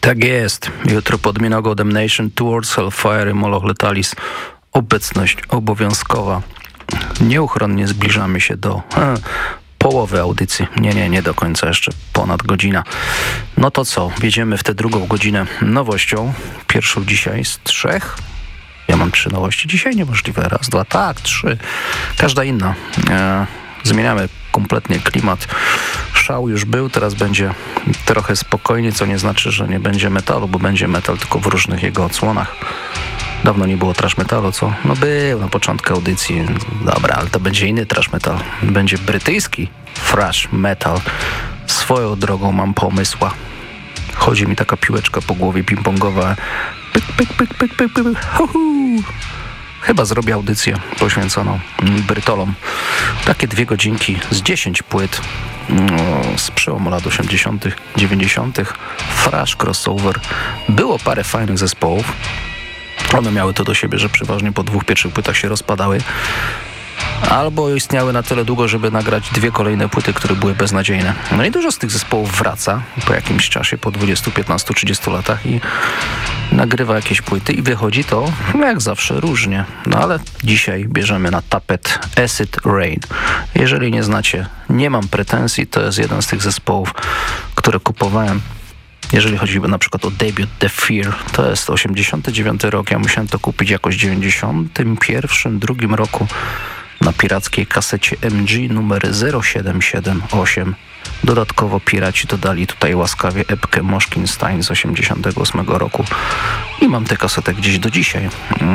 Tak jest. Jutro pod Minogo Damnation, Towards Hellfire i Moloch Letalis. Obecność obowiązkowa. Nieuchronnie zbliżamy się do połowy audycji. Nie do końca, jeszcze ponad godzina. No to co? Wjedziemy w tę drugą godzinę nowością. Pierwszą dzisiaj z 3. Ja mam 3 nowości dzisiaj, niemożliwe. 1, 2, tak, 3. Każda inna. Zmieniamy kompletnie klimat. Szał już był, teraz będzie trochę spokojnie, co nie znaczy, że nie będzie metalu, bo będzie metal tylko w różnych jego odsłonach. Dawno nie było thrash metalu, co? No był na początku audycji. Dobra, ale to będzie inny thrash metal. Będzie brytyjski thrash metal. Swoją drogą mam pomysła. Chodzi mi taka piłeczka po głowie ping-pongowa. Pyk, pyk, pyk, pyk, pyk, pyk. Chyba zrobię audycję poświęconą Brytolom. Takie 2 godzinki z 10 płyt z przełomu lat 80., 90. Thrash, crossover. Było parę fajnych zespołów. One miały to do siebie, że przeważnie po 2 pierwszych płytach się rozpadały. Albo istniały na tyle długo, żeby nagrać 2 kolejne płyty, które były beznadziejne. No i dużo z tych zespołów wraca po jakimś czasie, po 20, 15, 30 latach i nagrywa jakieś płyty i wychodzi to, jak zawsze, różnie. No ale dzisiaj bierzemy na tapet Acid Rain. Jeżeli nie znacie, nie mam pretensji, to jest jeden z tych zespołów, które kupowałem. Jeżeli chodzi na przykład o debiut The Fear, to jest 89 rok, ja musiałem to kupić jakoś w 91, 2 roku na pirackiej kasecie MG numer 0778. Dodatkowo piraci dodali tutaj łaskawie epkę Moszkinstein z 88 roku i mam tę kasetę gdzieś do dzisiaj.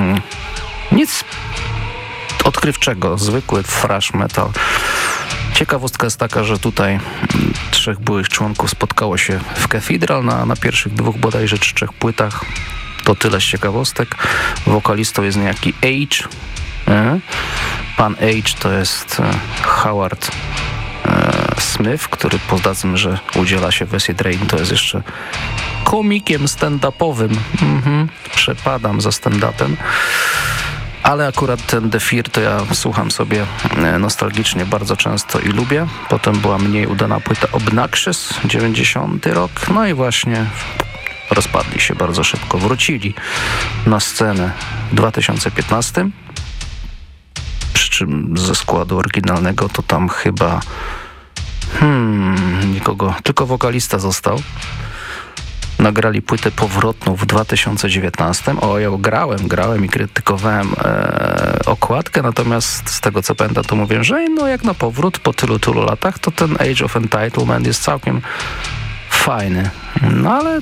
Nic odkrywczego, zwykły thrash metal. Ciekawostka jest taka, że tutaj 3 byłych członków spotkało się w Cathedral na pierwszych 2 bodajże czy 3 płytach. To tyle z ciekawostek. Wokalistą jest niejaki Age. Pan Age to jest Howard Smith, który poza tym, że udziela się w Acid Rain, to jest jeszcze komikiem stand-upowym. Przepadam za stand-upem. Ale akurat ten The Fear to ja słucham sobie nostalgicznie bardzo często i lubię. Potem była mniej udana płyta Obnoxious, 90 rok. No i właśnie rozpadli się bardzo szybko. Wrócili na scenę w 2015. Przy czym ze składu oryginalnego to tam chyba nikogo, tylko wokalista został. Nagrali płytę powrotną w 2019. Ja grałem i krytykowałem okładkę, natomiast z tego co pamiętam, to mówię, że no jak na powrót po tylu latach, to ten Age of Entitlement jest całkiem fajny. No ale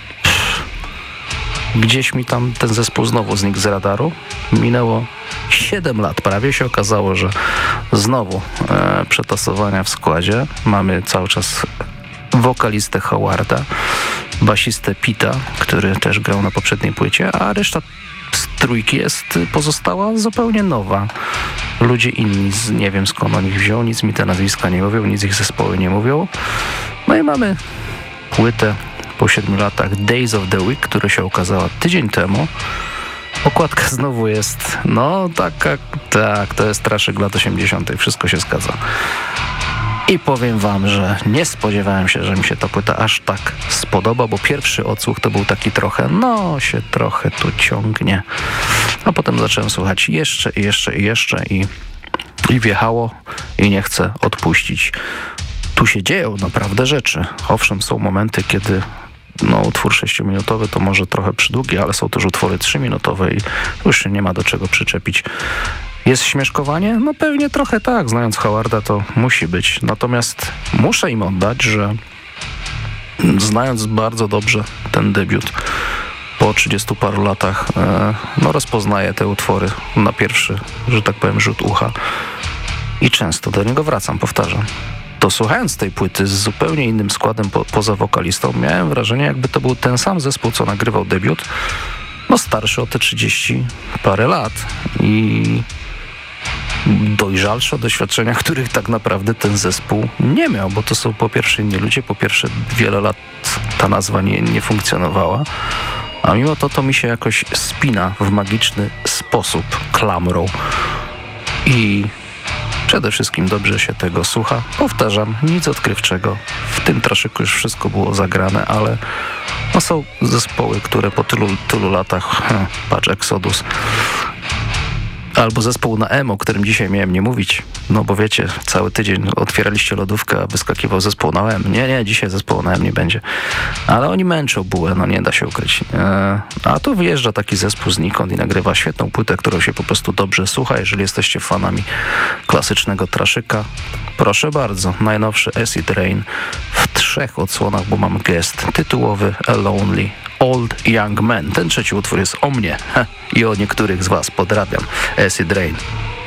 gdzieś mi tam ten zespół znowu znikł z radaru. Minęło 7 lat. Prawie się okazało, że znowu przetasowania w składzie. Mamy cały czas wokalistę Howarda, basistę Pita, który też grał na poprzedniej płycie, a reszta z trójki pozostała zupełnie nowa. Ludzie inni, nie wiem skąd on ich wziął, nic mi te nazwiska nie mówią, nic ich zespoły nie mówią. No i mamy płytę po 7 latach Days of the Week, która się okazała tydzień temu. Okładka znowu jest, no tak, to jest traszyk lat 80. Wszystko się zgadza. I powiem wam, że nie spodziewałem się, że mi się ta płyta aż tak spodoba, bo pierwszy odsłuch to był taki trochę, się trochę tu ciągnie. A potem zacząłem słuchać jeszcze i wjechało i nie chcę odpuścić. Tu się dzieją naprawdę rzeczy. Owszem, są momenty, kiedy utwór 6-minutowy to może trochę przydługi, ale są też utwory 3-minutowe i już się nie ma do czego przyczepić. Jest śmieszkowanie? No pewnie trochę tak. Znając Howarda to musi być. Natomiast muszę im oddać, że znając bardzo dobrze ten debiut po 30 paru latach, rozpoznaję te utwory na pierwszy, że tak powiem, rzut ucha i często do niego wracam, powtarzam. To słuchając tej płyty z zupełnie innym składem poza wokalistą, miałem wrażenie, jakby to był ten sam zespół, co nagrywał debiut, starszy o te 30 parę lat i dojrzalsze o doświadczeniach, których tak naprawdę ten zespół nie miał, bo to są po pierwsze inni ludzie, po pierwsze wiele lat ta nazwa nie funkcjonowała, a mimo to mi się jakoś spina w magiczny sposób klamrą i przede wszystkim dobrze się tego słucha. Powtarzam, nic odkrywczego. W tym traszyku już wszystko było zagrane, ale No są zespoły, które po tylu latach, patrz, Exodus, albo zespół na emo, o którym dzisiaj miałem nie mówić, no bo wiecie, cały tydzień otwieraliście lodówkę, a wyskakiwał zespół na M. Nie, dzisiaj zespołu na M nie będzie. Ale oni męczą bułę, no nie da się ukryć. A tu wyjeżdża taki zespół znikąd i nagrywa świetną płytę, którą się po prostu dobrze słucha. Jeżeli jesteście fanami klasycznego traszyka, proszę bardzo, najnowszy Acid Rain w 3 odsłonach, bo mam gest tytułowy A Lonely Old Young Man. Ten trzeci utwór jest o mnie i o niektórych z was. Podrabiam. Acid Rain.